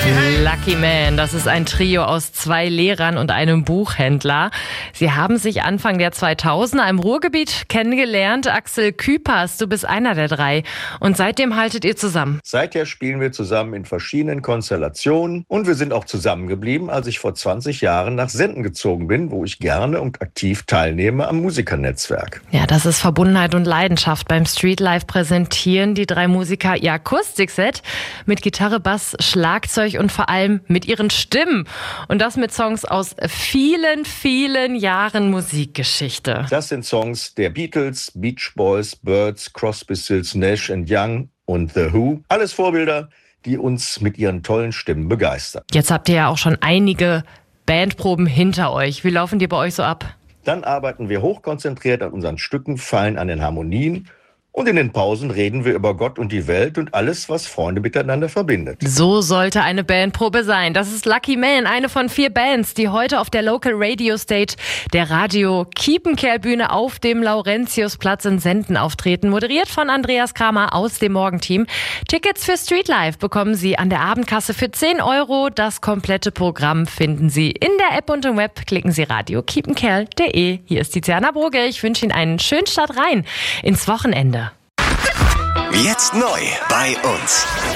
Lucky Man, das ist ein Trio aus 2 Lehrern und einem Buchhändler. Sie haben sich Anfang der 2000er im Ruhrgebiet kennengelernt. Axel Küpers, du bist einer der 3. Und seitdem haltet ihr zusammen. Seither spielen wir zusammen in verschiedenen Konstellationen. Und wir sind auch zusammengeblieben, als ich vor 20 Jahren nach Senden gezogen bin, wo ich gerne und aktiv teilnehme am Musikernetzwerk. Ja, das ist Verbundenheit und Leidenschaft. Beim Streetlife präsentieren die 3 Musiker ihr Akustikset mit Gitarre, Bass, Schlagzeug und vor allem mit ihren Stimmen. Und das mit Songs aus vielen, vielen Jahren Musikgeschichte. Das sind Songs der Beatles, Beach Boys, Byrds, Crosby, Stills, Nash & Young und The Who. Alles Vorbilder, die uns mit ihren tollen Stimmen begeistern. Jetzt habt ihr ja auch schon einige Bandproben hinter euch. Wie laufen die bei euch so ab? Dann arbeiten wir hochkonzentriert an unseren Stücken, feilen an den Harmonien. Und in den Pausen reden wir über Gott und die Welt und alles, was Freunde miteinander verbindet. So sollte eine Bandprobe sein. Das ist Lucky Man, eine von 4 Bands, die heute auf der Local Radio Stage der Radio Kiepenkerl-Bühne auf dem Laurentiusplatz in Senden auftreten. Moderiert von Andreas Kramer aus dem Morgenteam. Tickets für Streetlife bekommen Sie an der Abendkasse für 10 €. Das komplette Programm finden Sie in der App und im Web. Klicken Sie radiokiepenkerl.de. Hier ist Tiziana Brugge. Ich wünsche Ihnen einen schönen Start rein ins Wochenende. Jetzt neu bei uns.